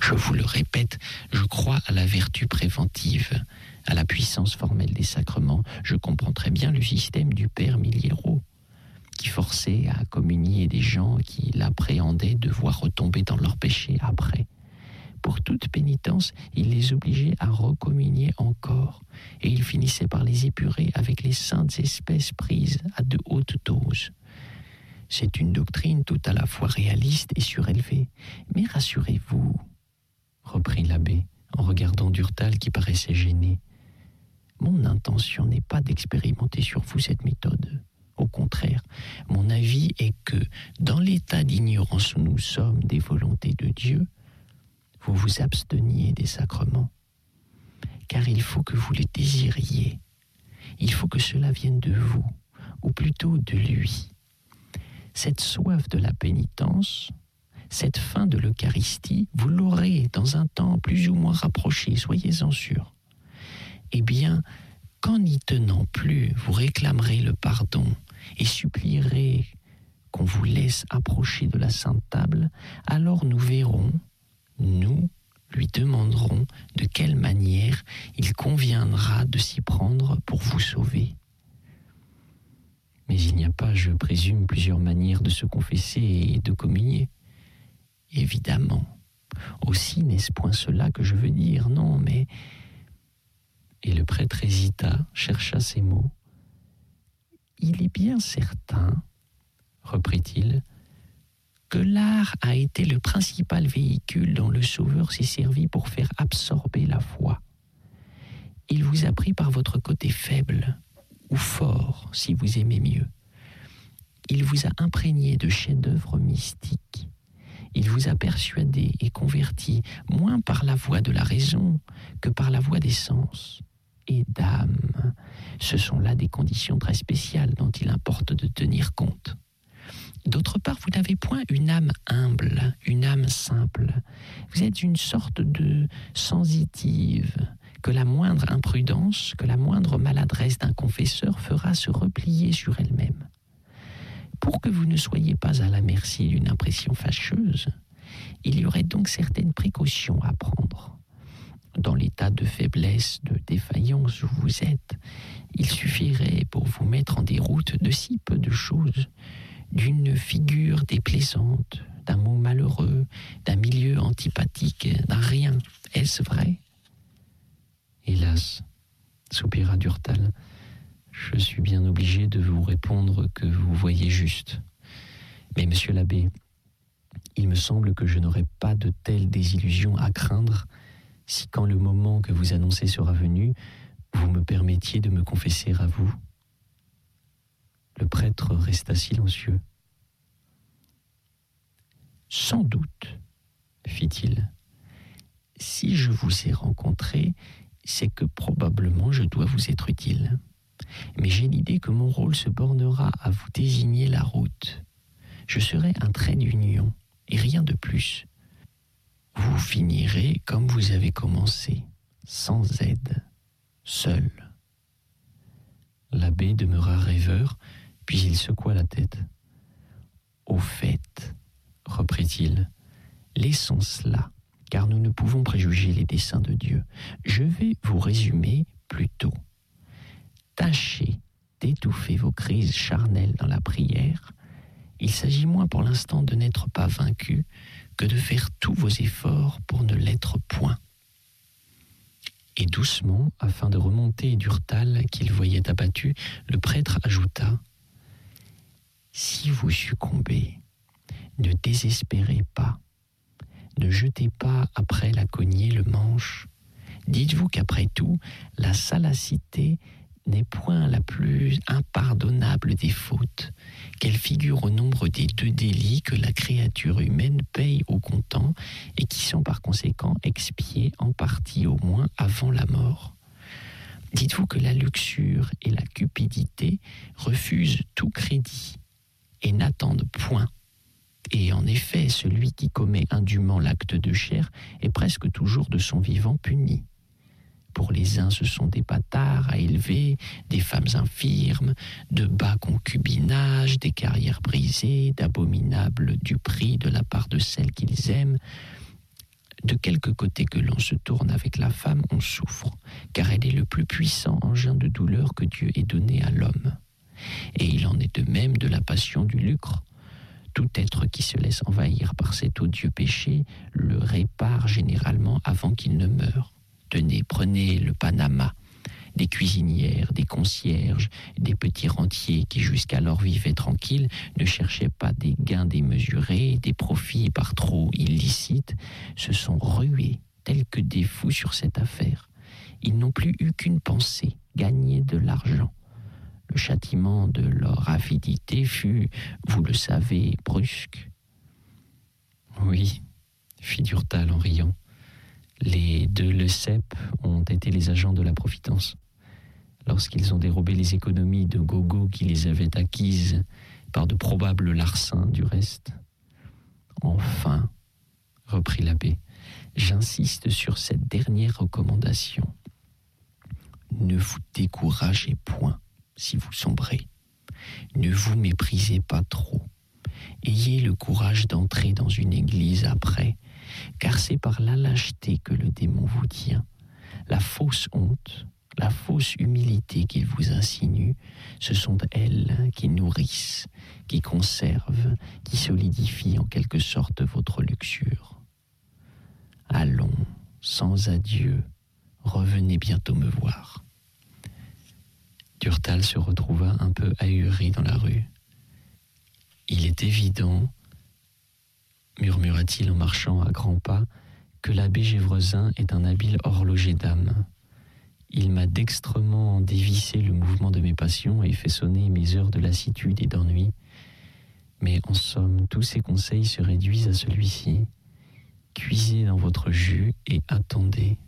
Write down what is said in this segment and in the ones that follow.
Je vous le répète, je crois à la vertu préventive, à la puissance formelle des sacrements. Je comprends très bien le système du père Miliero, qui forçait à communier des gens qui l'appréhendaient de voir retomber dans leur péché après. Pour toute pénitence, il les obligeait à recommunier encore, et il finissait par les épurer avec les saintes espèces prises à de hautes doses. C'est une doctrine tout à la fois réaliste et surélevée. Mais rassurez-vous, reprit l'abbé, en regardant Durtal qui paraissait gêné, mon intention n'est pas d'expérimenter sur vous cette méthode. Au contraire, mon avis est que, dans l'état d'ignorance où nous sommes des volontés de Dieu, vous vous absteniez des sacrements, car il faut que vous les désiriez. Il faut que cela vienne de vous, ou plutôt de lui. Cette soif de la pénitence, cette faim de l'Eucharistie, vous l'aurez dans un temps plus ou moins rapproché, soyez-en sûrs. Eh bien, qu'en n'y tenant plus, vous réclamerez le pardon et supplierez qu'on vous laisse approcher de la Sainte Table, alors nous verrons, nous lui demanderons de quelle manière il conviendra de s'y prendre pour vous sauver. Mais il n'y a pas, je présume, plusieurs manières de se confesser et de communier. Évidemment. Aussi n'est-ce point cela que je veux dire, non, mais... Et le prêtre hésita, chercha ses mots. Il est bien certain, reprit-il, que l'art a été le principal véhicule dont le Sauveur s'est servi pour faire absorber la foi. Il vous a pris par votre côté faible, ou fort, si vous aimez mieux. Il vous a imprégné de chefs-d'œuvre mystiques. Il vous a persuadé et converti moins par la voie de la raison que par la voie des sens et d'âme. Ce sont là des conditions très spéciales dont il importe de tenir compte. D'autre part, vous n'avez point une âme humble, une âme simple. Vous êtes une sorte de sensitive que la moindre imprudence, que la moindre maladresse d'un confesseur fera se replier sur elle-même. Pour que vous ne soyez pas à la merci d'une impression fâcheuse, il y aurait donc certaines précautions à prendre. Dans l'état de faiblesse, de défaillance où vous êtes, il suffirait pour vous mettre en déroute de si peu de choses, d'une figure déplaisante, d'un mot malheureux, d'un milieu antipathique, d'un rien. Est-ce vrai ? Hélas, soupira Durtal, je suis bien obligé de vous répondre que vous voyez juste. Mais monsieur l'abbé, il me semble que je n'aurai pas de telles désillusions à craindre si, quand le moment que vous annoncez sera venu, vous me permettiez de me confesser à vous. Le prêtre resta silencieux. Sans doute, fit-il, si je vous ai rencontré, c'est que probablement je dois vous être utile. Mais j'ai l'idée que mon rôle se bornera à vous désigner la route. Je serai un trait d'union, et rien de plus. Vous finirez comme vous avez commencé, sans aide, seul. L'abbé demeura rêveur, puis il secoua la tête. Au fait, reprit-il, laissons cela, car nous ne pouvons préjuger les desseins de Dieu. Je vais vous résumer plutôt. Tâchez d'étouffer vos crises charnelles dans la prière. Il s'agit moins pour l'instant de n'être pas vaincu que de faire tous vos efforts pour ne l'être point. Et doucement, afin de remonter Durtal qu'il voyait abattu, le prêtre ajouta « Si vous succombez, ne désespérez pas, ne jetez pas après la cognée le manche. Dites-vous qu'après tout, la salacité n'est point la plus impardonnable des fautes, qu'elle figure au nombre des 2 délits que la créature humaine paye au comptant et qui sont par conséquent expiés en partie au moins avant la mort. Dites-vous que la luxure et la cupidité refusent tout crédit et n'attendent point. Et en effet, celui qui commet indûment l'acte de chair est presque toujours de son vivant puni. Pour les uns, ce sont des bâtards à élever, des femmes infirmes, de bas concubinage, des carrières brisées, d'abominables duperies de la part de celles qu'ils aiment. De quelque côté que l'on se tourne avec la femme, on souffre, car elle est le plus puissant engin de douleur que Dieu ait donné à l'homme. Et il en est de même de la passion du lucre. Tout être qui se laisse envahir par cet odieux péché le répare généralement avant qu'il ne meure. Tenez, prenez le Panama. Des cuisinières, des concierges, des petits rentiers qui jusqu'alors vivaient tranquilles ne cherchaient pas des gains démesurés, des profits par trop illicites, se sont rués tels que des fous sur cette affaire. Ils n'ont plus eu qu'une pensée, gagner de l'argent. Le châtiment de leur avidité fut, vous le savez, brusque. Oui, fit Durtal en riant. Les deux Lesseps ont été les agents de la Providence. Lorsqu'ils ont dérobé les économies de Gogo qui les avaient acquises par de probables larcins du reste. Enfin, reprit l'abbé, j'insiste sur cette dernière recommandation. Ne vous découragez point si vous sombrez. Ne vous méprisez pas trop. Ayez le courage d'entrer dans une église après, car c'est par la lâcheté que le démon vous tient. La fausse honte, la fausse humilité qu'il vous insinue, ce sont elles qui nourrissent, qui conservent, qui solidifient en quelque sorte votre luxure. Allons, sans adieu, revenez bientôt me voir. Durtal se retrouva un peu ahuri dans la rue. Il est évident, murmura-t-il en marchant à grands pas, que l'abbé Gévrezin est un habile horloger d'âme. Il m'a dextrement dévissé le mouvement de mes passions et fait sonner mes heures de lassitude et d'ennui. Mais en somme, tous ces conseils se réduisent à celui-ci. Cuisez dans votre jus et attendez.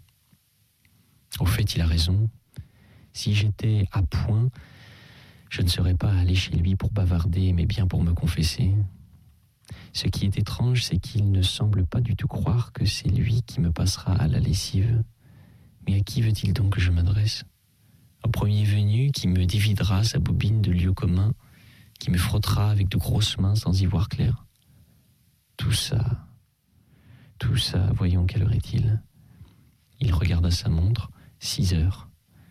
Au fait, il a raison. Si j'étais à point, je ne serais pas allé chez lui pour bavarder, mais bien pour me confesser. Ce qui est étrange, c'est qu'il ne semble pas du tout croire que c'est lui qui me passera à la lessive. Mais à qui veut-il donc que je m'adresse ? Au premier venu qui me dévidera sa bobine de lieu commun, qui me frottera avec de grosses mains sans y voir clair. Tout ça, voyons quelle heure est-il ? Il regarda sa montre, 6 heures.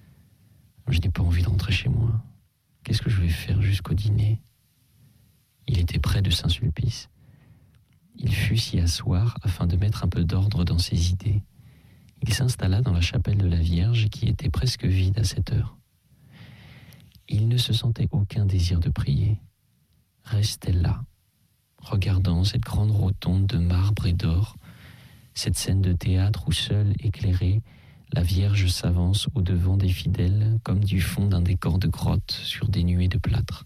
Je n'ai pas envie de rentrer chez moi. Qu'est-ce que je vais faire jusqu'au dîner ? Il était près de Saint-Sulpice. Il fut s'y asseoir afin de mettre un peu d'ordre dans ses idées. Il s'installa dans la chapelle de la Vierge qui était presque vide à cette heure. Il ne se sentait aucun désir de prier. Restait là, regardant cette grande rotonde de marbre et d'or, cette scène de théâtre où seule, éclairée, la Vierge s'avance au-devant des fidèles comme du fond d'un décor de grotte sur des nuées de plâtre.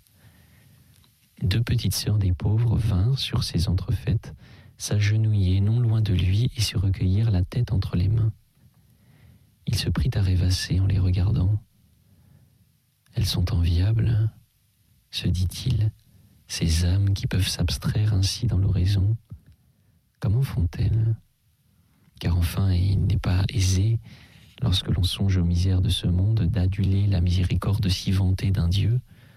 2 petites sœurs des pauvres vinrent sur ces entrefaites, s'agenouiller non loin de lui et se recueillir la tête entre les mains. Il se prit à rêvasser en les regardant. Elles sont enviables, se dit-il, ces âmes qui peuvent s'abstraire ainsi dans l'oraison. Comment font-elles ? Car enfin, il n'est pas aisé, lorsque l'on songe aux misères de ce monde, d'aduler la miséricorde si vantée d'un Dieu.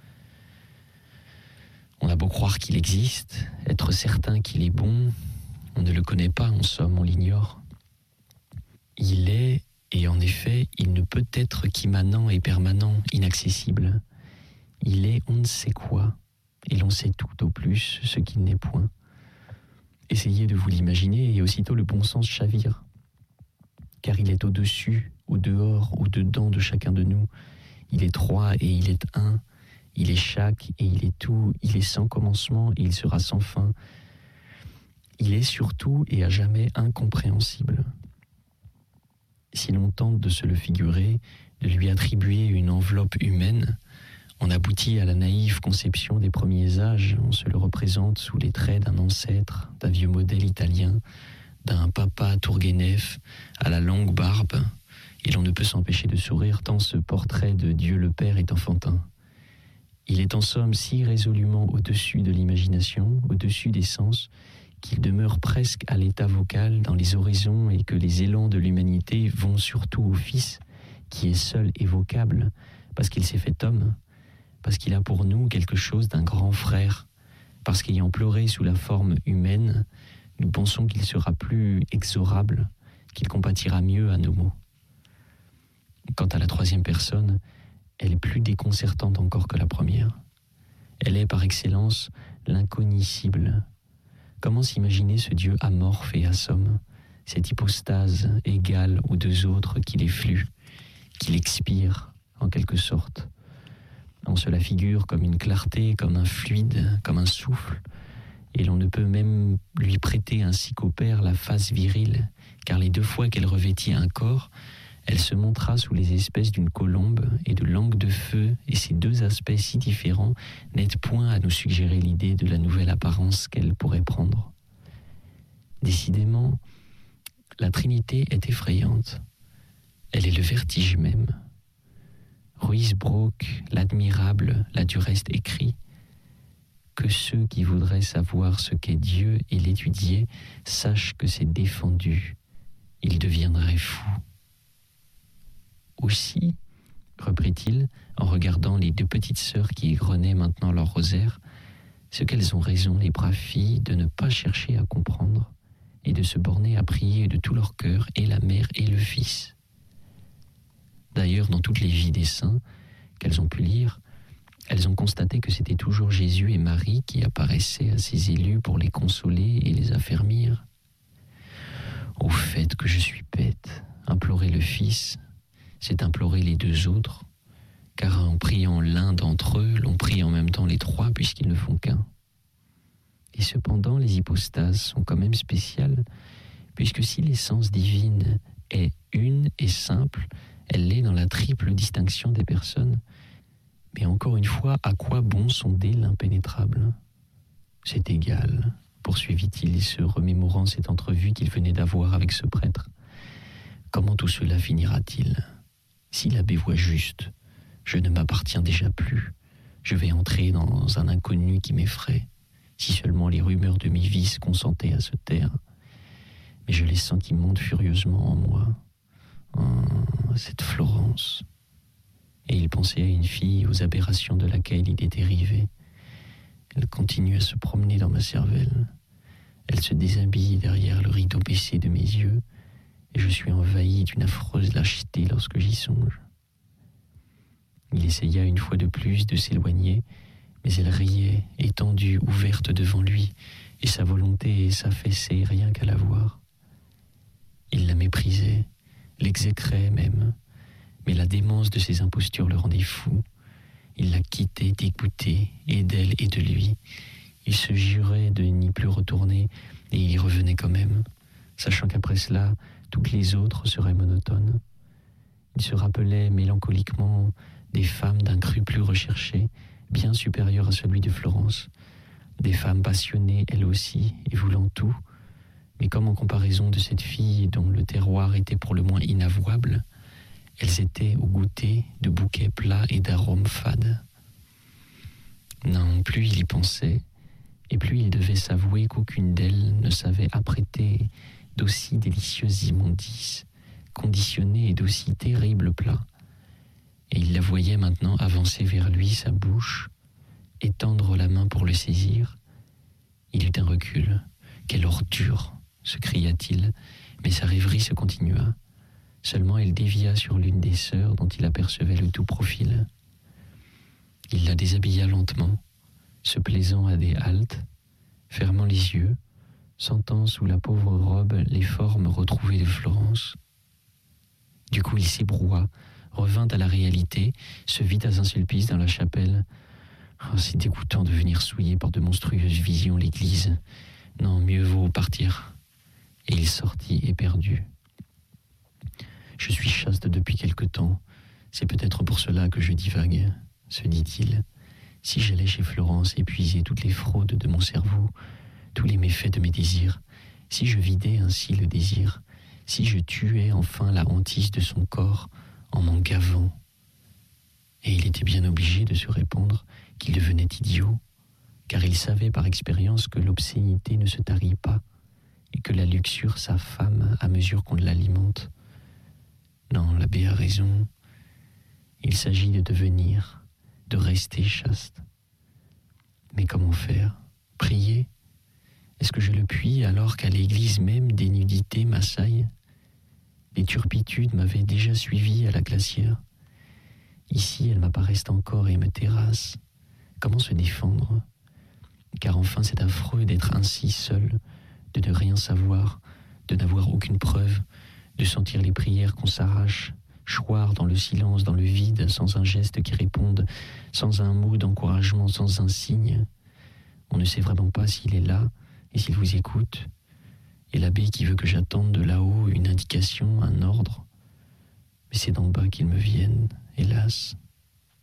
On a beau croire qu'il existe, être certain qu'il est bon, on ne le connaît pas, en somme, on l'ignore. Il est, et en effet, il ne peut être qu'immanent et permanent, inaccessible. Il est on ne sait quoi, et l'on sait tout au plus ce qu'il n'est point. Essayez de vous l'imaginer, et aussitôt le bon sens chavire. Car il est au-dessus, au-dehors, au-dedans de chacun de nous. Il est 3 et il est 1. Il est chaque et il est tout. Il est sans commencement et il sera sans fin. Il est surtout et à jamais incompréhensible. Si l'on tente de se le figurer, de lui attribuer une enveloppe humaine, on aboutit à la naïve conception des premiers âges. On se le représente sous les traits d'un ancêtre, d'un vieux modèle italien, d'un papa Tourguenev à la longue barbe, et l'on ne peut s'empêcher de sourire tant ce portrait de Dieu le Père est enfantin. Il est en somme si résolument au-dessus de l'imagination, au-dessus des sens, qu'il demeure presque à l'état vocal dans les oraisons et que les élans de l'humanité vont surtout au Fils, qui est seul évocable, parce qu'il s'est fait homme, parce qu'il a pour nous quelque chose d'un grand frère, parce qu'ayant pleuré sous la forme humaine, Nous pensons qu'il sera plus exorable, qu'il compatira mieux à nos maux. Quant à la troisième personne, elle est plus déconcertante encore que la première. Elle est par excellence l'incognoscible. Comment s'imaginer ce Dieu amorphe et assomme, cette hypostase égale aux deux autres qui l'effluent, qui l'expire en quelque sorte. On se la figure comme une clarté, comme un fluide, comme un souffle, et l'on ne peut même lui prêter ainsi qu'au Père la face virile, car les 2 fois qu'elle revêtit un corps, elle se montra sous les espèces d'une colombe et de langue de feu, et ces 2 aspects si différents n'aident point à nous suggérer l'idée de la nouvelle apparence qu'elle pourrait prendre. Décidément, la Trinité est effrayante. Elle est le vertige même. Ruysbrock, l'admirable, l'a du reste écrit, que ceux qui voudraient savoir ce qu'est Dieu et l'étudier sachent que c'est défendu. Ils deviendraient fous. Aussi, reprit-il, en regardant les 2 petites sœurs qui égrenaient maintenant leur rosaire, ce qu'elles ont raison, les braves filles, de ne pas chercher à comprendre et de se borner à prier de tout leur cœur et la mère et le fils. D'ailleurs, dans toutes les vies des saints qu'elles ont pu lire, elles ont constaté que c'était toujours Jésus et Marie qui apparaissaient à ces élus pour les consoler et les affermir. Au fait que je suis bête, implorer le Fils, c'est implorer les 2 autres, car en priant l'un d'entre eux, l'on prie en même temps les 3 puisqu'ils ne font qu'un. Et cependant, les hypostases sont quand même spéciales, puisque si l'essence divine est une et simple, elle l'est dans la triple distinction des personnes. Mais encore une fois, à quoi bon sonder l'impénétrable ? C'est égal, poursuivit-il, se remémorant cette entrevue qu'il venait d'avoir avec ce prêtre. Comment tout cela finira-t-il ? Si l'abbé voit juste, je ne m'appartiens déjà plus. Je vais entrer dans un inconnu qui m'effraie. Si seulement les rumeurs de mes vices consentaient à se taire. Mais je les sens qui montent furieusement en moi. Cette Florence. Et il pensait à une fille aux aberrations de laquelle il était rivé. Elle continue à se promener dans ma cervelle. Elle se déshabille derrière le rideau baissé de mes yeux, et je suis envahi d'une affreuse lâcheté lorsque j'y songe. Il essaya une fois de plus de s'éloigner, mais elle riait, étendue, ouverte devant lui, et sa volonté s'affaissait rien qu'à la voir. Il la méprisait, l'exécrait même, mais la démence de ses impostures le rendait fou. Il la quittait dégoûté, et d'elle et de lui. Il se jurait de n'y plus retourner, et il y revenait quand même, sachant qu'après cela, toutes les autres seraient monotones. Il se rappelait mélancoliquement des femmes d'un cru plus recherché, bien supérieur à celui de Florence, des femmes passionnées elles aussi, et voulant tout, mais comme en comparaison de cette fille dont le terroir était pour le moins inavouable, elles étaient au goûter de bouquets plats et d'arômes fades. Non, plus il y pensait, et plus il devait s'avouer qu'aucune d'elles ne savait apprêter d'aussi délicieuses immondices, conditionnées et d'aussi terribles plats. Et il la voyait maintenant avancer vers lui, sa bouche, étendre la main pour le saisir. Il eut un recul. « Quelle ordure !» se cria-t-il, mais sa rêverie se continua. Seulement elle dévia sur l'une des sœurs dont il apercevait le doux profil. Il la déshabilla lentement, se plaisant à des haltes, fermant les yeux, sentant sous la pauvre robe les formes retrouvées de Florence. Du coup il s'ébroua, revint à la réalité, se vit à Saint-Sulpice dans la chapelle. Oh, c'est dégoûtant de venir souiller par de monstrueuses visions l'église. Non, mieux vaut partir. Et il sortit éperdu. Je suis chaste depuis quelque temps. C'est peut-être pour cela que je divague, se dit-il. Si j'allais chez Florence épuiser toutes les fraudes de mon cerveau, tous les méfaits de mes désirs, si je vidais ainsi le désir, si je tuais enfin la hantise de son corps en m'en gavant. Et il était bien obligé de se répondre qu'il devenait idiot, car il savait par expérience que l'obscénité ne se tarit pas, et que la luxure s'affame à mesure qu'on l'alimente. Non, l'abbé a raison. Il s'agit de devenir, de rester chaste. Mais comment faire ? Prier ? Est-ce que je le puis alors qu'à l'église même des nudités m'assaillent? Les turpitudes m'avaient déjà suivi à la glacière. Ici, elles m'apparaissent encore et me terrassent. Comment se défendre? Car enfin, c'est affreux d'être ainsi seul, de ne rien savoir, de n'avoir aucune preuve, de sentir les prières qu'on s'arrache, choir dans le silence, dans le vide, sans un geste qui réponde, sans un mot d'encouragement, sans un signe. On ne sait vraiment pas s'il est là et s'il vous écoute. Et l'abbé qui veut que j'attende de là-haut une indication, un ordre. Mais c'est d'en bas qu'ils me viennent, hélas.